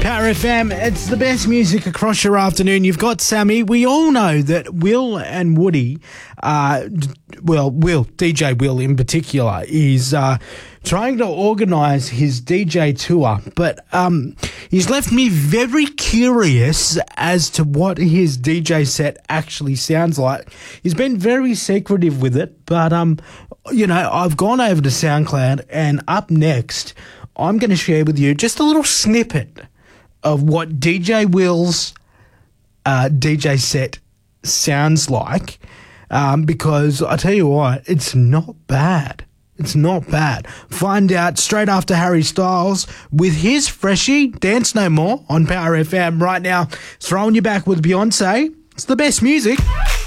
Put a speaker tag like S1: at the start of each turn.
S1: Power FM, it's the best music across your afternoon. You've got Sammy. We all know that Will and Woody, DJ Will in particular, is trying to organise his DJ tour, but he's left me very curious as to what his DJ set actually sounds like. He's been very secretive with it, but, I've gone over to SoundCloud, and up next, I'm going to share with you just a little snippet of what DJ Will's DJ set sounds like, because I tell you what, it's not bad. It's not bad. Find out straight after Harry Styles with his freshie, Dance No More, on Power FM right now. Throwing you back with Beyonce. It's the best music.